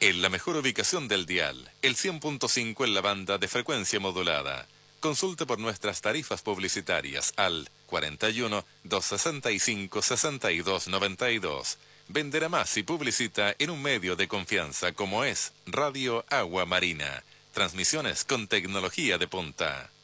en la mejor ubicación del dial, el 100.5 en la banda de frecuencia modulada. Consulte por nuestras tarifas publicitarias al 41 265 62 92. Venderá más y publicita en un medio de confianza como es Radio Agua Marina. Transmisiones con tecnología de punta.